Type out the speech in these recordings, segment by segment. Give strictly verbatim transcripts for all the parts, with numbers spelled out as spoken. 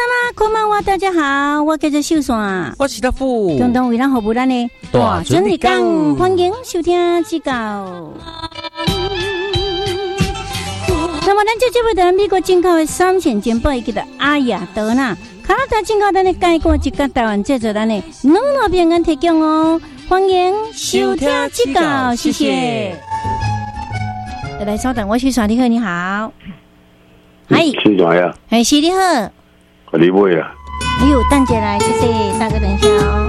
啦，こんばんは，大家好，我叫做秀山， 我是大富， 共同为咱服务咱的大准日讲，欢迎收听指教。那么，咱这节目在美国进口的三线节目，伊叫做阿雅德纳，加拿大进口咱的介绍一个台湾制作咱的两路平安提供哦，欢迎收听指教，谢谢。来，稍等，我去耍你好，你好。嗨， 是怎样？ 哎，是你好。 你妹啊！ 哎呦，蛋姐来，谢谢大哥，等一下哦。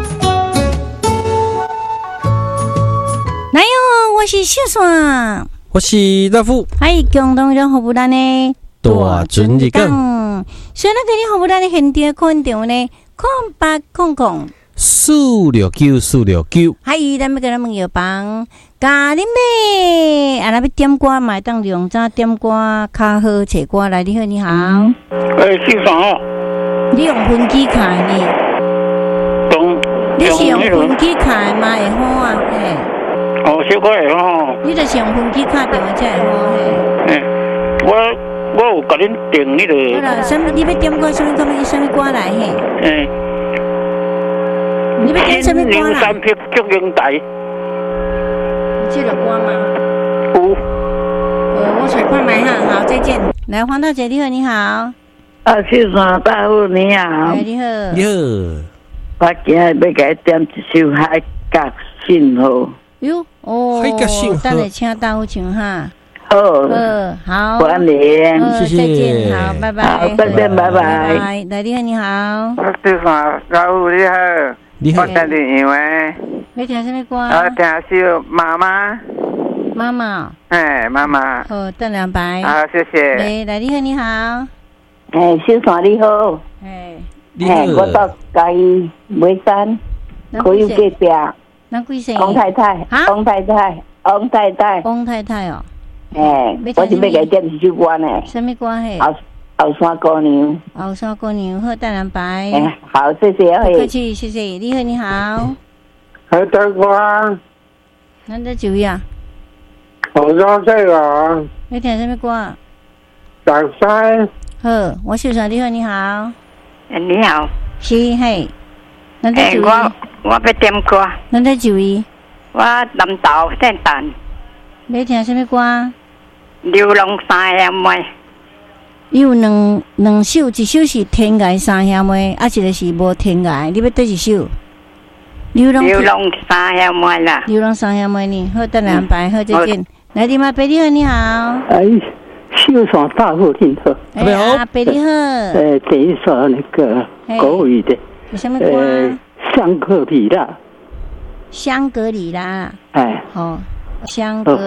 来哟，我是秀爽， 我是大富， 嗨，共同人服务咱的大准日讲。 所以咱今日服务咱的现场空场呢，空八空空四六九四六九。 嗨，咱要跟咱们有帮咖喱妹，啊，那要点歌买当用早点歌，较好找歌来。你好，你好。 哎，秀爽哦。 你用分机卡呢？ 懂。 你是用分机卡嘛？会好啊，嘿。 哦，小可会好。 你就是用分机卡电话才会好嘿。 嘿，我我有甲恁订迄个。 好啦，什么？你要点歌？什么？什么？什么歌来嘿？ 嘿。 你要点什么歌啦？ 三匹祝英台。 有这个歌吗？ 有。 呃，我水快买哈，好，再见。来，黄大姐，你好，你好。 啊，秀山大夫你好， 哎，你好， 你好， 我今日要给你点一首海角信号。 哟，哦， 海角信号， 等下请大夫唱哈。 好， 呃，好， 欢迎， 呃， 谢谢， 再见，好，拜拜， 好，再见，拜拜。 来，你好，你好， 秀山大夫你好， 你好， 我打电话诶， 你听什么歌？ 我听首妈妈， 妈妈， 哎，妈妈， 好，邓良白， 好，谢谢。 来，来，你好，你好。 哎，秀山你好， 哎， 哎，我到嘉义梅山，可以隔壁， 那几岁？ 王太太，王太太，王太太， 王太太哦。 哎，我是要给点一首歌呢。 什么歌嘿？ 后后山姑娘。 后山姑娘，好，邓良白。 哎，好，谢谢。 不客气，谢谢。你好，你好。 好大哥， 咱在就呀。 好多岁了。 你听什么歌？ 大山。 好，我秀山，你好，你好。 哎，你好。 是嘿。咱在就我我要点歌。 咱在就伊。 我南投圣诞。 你听什么歌？ 流浪三兄妹。 有两两首，一首是天涯三兄妹，啊，一个是无天涯。你要对一首？流浪流浪三兄妹啦。 流浪三兄妹呢？好，等两排，好，再见。来，你妈伯你好，你好。 哎，秀爽大户你好。 哎，阿伯你好。 呃，等一首那个国语的。 有什么歌？呃， 香格里拉。 香格里拉。 哎。 好，香格。